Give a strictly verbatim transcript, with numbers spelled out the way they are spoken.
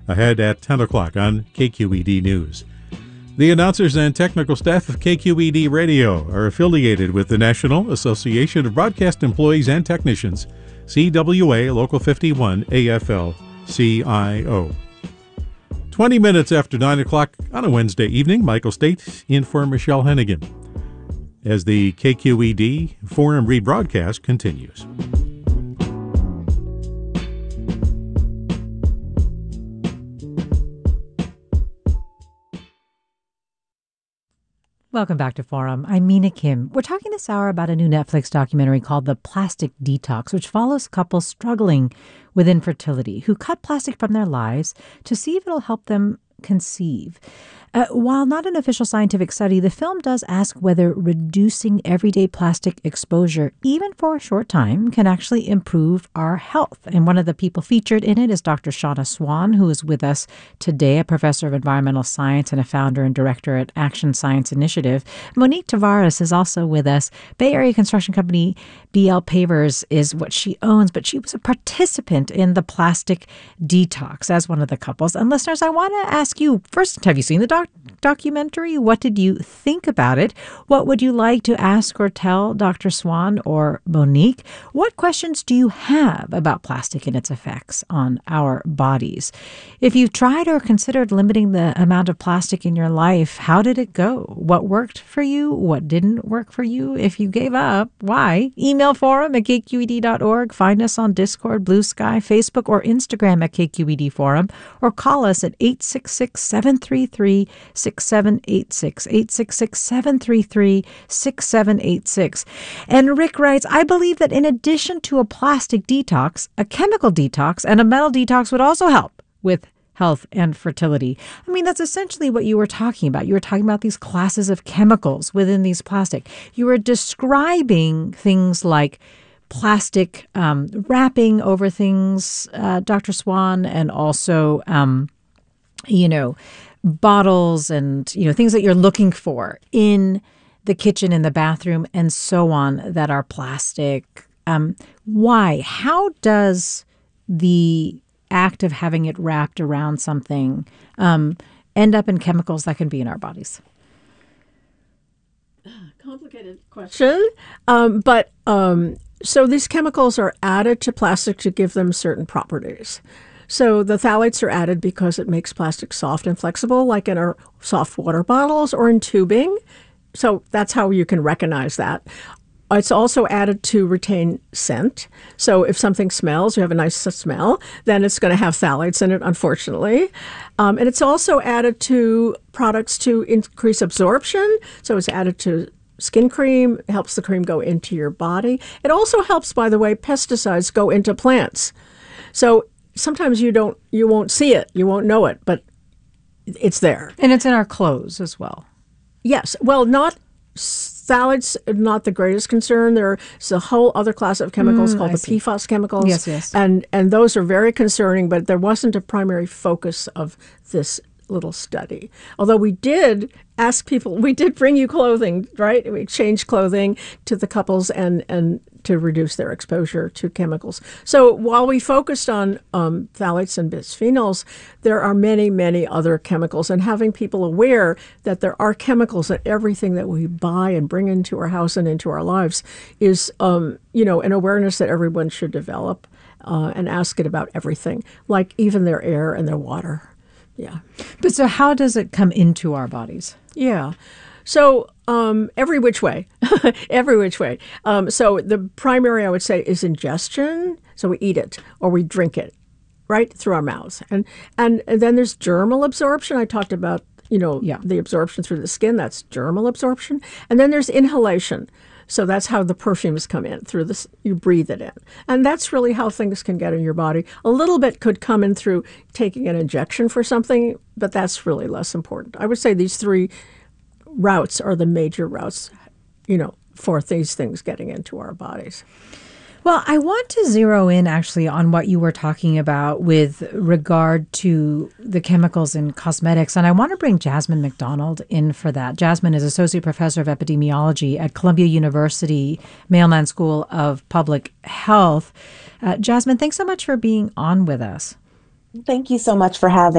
ahead at ten o'clock on K Q E D News. The announcers and technical staff of K Q E D Radio are affiliated with the National Association of Broadcast Employees and Technicians, C W A Local fifty-one A F L C I O. twenty minutes after nine o'clock on a Wednesday evening, Michael State in for Michelle Hennigan as the K Q E D Forum rebroadcast continues. Welcome back to Forum. I'm Mina Kim. We're talking this hour about a new Netflix documentary called The Plastic Detox, which follows couples struggling with infertility who cut plastic from their lives to see if it'll help them conceive. Uh, while not an official scientific study, the film does ask whether reducing everyday plastic exposure, even for a short time, can actually improve our health. And one of the people featured in it is Doctor Shauna Swan, who is with us today, a professor of environmental science and a founder and director at Action Science Initiative. Monique Tavares is also with us. Bay Area construction company B L Pavers is what she owns, but she was a participant in the plastic detox as one of the couples. And listeners, I want to ask you, first, have you seen the doc- documentary? What did you think about it? What would you like to ask or tell Doctor Swan or Monique? What questions do you have about plastic and its effects on our bodies? If you've tried or considered limiting the amount of plastic in your life, how did it go? What worked for you? What didn't work for you? If you gave up, why? Email forum at k q e d dot org. Find us on Discord, Blue Sky, Facebook, or Instagram at K Q E D Forum, or call us at eight six six, seven three three, six seven eight six, eight six six, seven three three, six seven eight six. And Rick writes, I believe that in addition to a plastic detox, a chemical detox and a metal detox would also help with health and fertility. I mean, that's essentially what you were talking about. You were talking about these classes of chemicals within these plastic. You were describing things like plastic um, wrapping over things, uh, Doctor Swan, and also, um, you know, bottles and, you know, things that you're looking for in the kitchen, in the bathroom, and so on that are plastic. Um, why? How does the act of having it wrapped around something um, end up in chemicals that can be in our bodies? Complicated question. Um, but um, so these chemicals are added to plastic to give them certain properties. So the phthalates are added because it makes plastic soft and flexible, like in our soft water bottles or in tubing. So that's how you can recognize that. It's also added to retain scent. So if something smells, you have a nice smell, then it's going to have phthalates in it, unfortunately. Um, and it's also added to products to increase absorption. So it's added to skin cream, it helps the cream go into your body. It also helps, by the way, pesticides go into plants. So sometimes you don't, you won't see it, you won't know it, but it's there. And it's in our clothes as well. Yes. Well, not phthalates, not the greatest concern. There's a whole other class of chemicals mm, called I the see. P FAS chemicals. Yes, yes. And, and those are very concerning, but there wasn't a primary focus of this little study. Although we did ask people, we did bring you clothing, right? We exchanged clothing to the couples and, and to reduce their exposure to chemicals. So while we focused on um, phthalates and bisphenols, there are many, many other chemicals. And having people aware that there are chemicals in everything that we buy and bring into our house and into our lives is, um, you know, an awareness that everyone should develop uh, and ask it about everything, like even their air and their water. Yeah. But so how does it come into our bodies? Yeah. So um, every which way, every which way. Um, so the primary, I would say, is ingestion. So we eat it or we drink it, right, through our mouths. And, and, and then there's dermal absorption. I talked about, you know, yeah. the absorption through the skin. That's dermal absorption. And then there's inhalation. So that's how the perfumes come in, through this, you breathe it in. And that's really how things can get in your body. A little bit could come in through taking an injection for something, but that's really less important. I would say these three routes are the major routes, you know, for these things getting into our bodies. Well, I want to zero in actually on what you were talking about with regard to the chemicals in cosmetics. And I want to bring Jasmine McDonald in for that. Jasmine is Associate Professor of Epidemiology at Columbia University Mailman School of Public Health. Uh, Jasmine, thanks so much for being on with us. Thank you so much for having